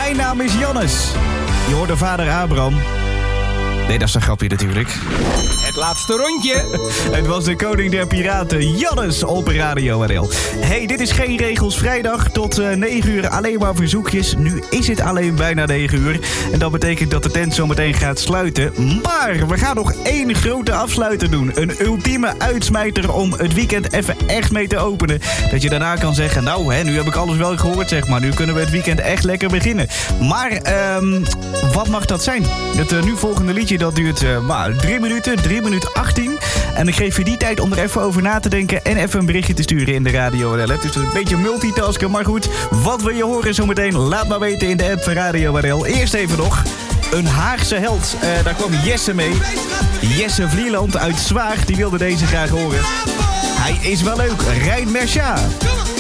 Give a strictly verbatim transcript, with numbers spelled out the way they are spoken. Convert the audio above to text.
Mijn naam is Jannes. Je hoorde vader Abraham. Nee, dat is een grapje natuurlijk. Het laatste rondje. Het was de koning der piraten, Jannes, op Radio R L. Hey, dit is Geen Regels Vrijdag. Tot uh, negen uur alleen maar verzoekjes. Nu is het alleen bijna negen uur. En dat betekent dat de tent zo meteen gaat sluiten. Maar we gaan nog één grote afsluiter doen. Een ultieme uitsmijter om het weekend even echt mee te openen. Dat je daarna kan zeggen, nou, hè, nu heb ik alles wel gehoord, zeg maar. Nu kunnen we het weekend echt lekker beginnen. Maar, um, wat mag dat zijn? Het uh, nu volgende liedje, dat duurt uh, maar drie minuten, drie minuten achttien. En ik geef je die tijd om er even over na te denken en even een berichtje te sturen in de Radio R L. Dus een beetje multitasken, maar goed. Wat wil je horen zometeen? Laat maar weten in de app van Radio R L. Eerst even nog een Haagse held. Uh, daar kwam Jesse mee. Jesse Vlieland uit Zwaag, die wilde deze graag horen. Hij is wel leuk. Rijn Mercia.